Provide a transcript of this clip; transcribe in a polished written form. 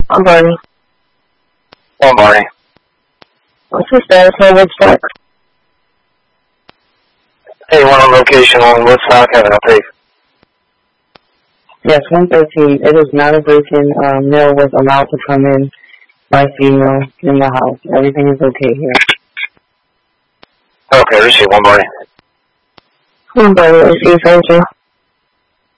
I'm Bernie. Well, Marty. What's the status of Woodstock? Hey, we're on location on Woodstock. Have an update. Yes, 113. It is not a break-in. Male was allowed to come in by female in the house. Everything is okay here. Okay, receive one, Marty. I'm Bernie. Is he